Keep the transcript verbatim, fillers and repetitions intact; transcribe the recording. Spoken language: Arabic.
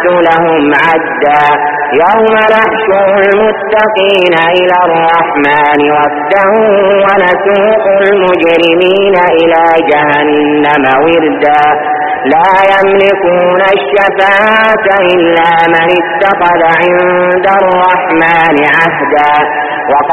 أعددت لهم عدا يوم نحشر المتقين إلى الرحمن وفدا ونسوق المجرمين إلى جهنم وردا لا يملكون الشفاعة إلا من اتخذ عند الرحمن عهدا.